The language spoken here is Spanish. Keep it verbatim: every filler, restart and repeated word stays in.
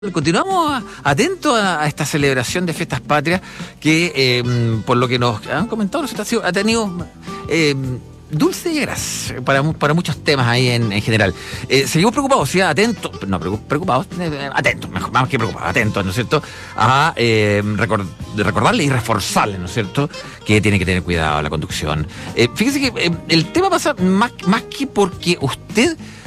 Continuamos atentos a, a esta celebración de fiestas patrias que, eh, por lo que nos han comentado, ha, sido, ha tenido eh, dulce y gras para, para muchos temas ahí en, en general. Eh, seguimos preocupados, ¿sí? Atentos, no preocupados, eh, atentos, mejor, más que preocupados, atentos, ¿no es cierto? A eh, record, recordarle y reforzarle, ¿no es cierto?, que tiene que tener cuidado la conducción. Eh, fíjese que eh, el tema pasa más, más que porque usted